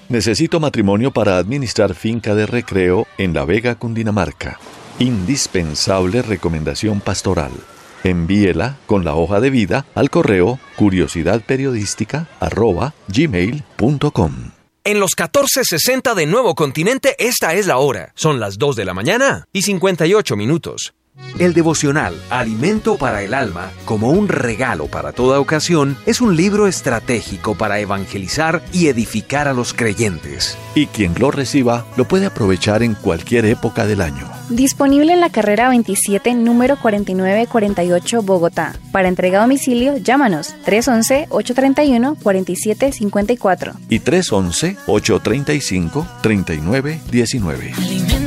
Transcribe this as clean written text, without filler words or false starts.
Necesito matrimonio para administrar finca de recreo en La Vega, Cundinamarca. Indispensable recomendación pastoral. Envíela con la hoja de vida al correo curiosidadperiodística@gmail.com. En los 1460 de Nuevo Continente, esta es la hora. Son las 2 de la mañana y 58 minutos. El devocional Alimento para el Alma, como un regalo para toda ocasión, es un libro estratégico para evangelizar y edificar a los creyentes. Y quien lo reciba lo puede aprovechar en cualquier época del año. Disponible en la carrera 27, número 4948, Bogotá. Para entrega a domicilio, llámanos 311-831-4754 y 311-835-3919.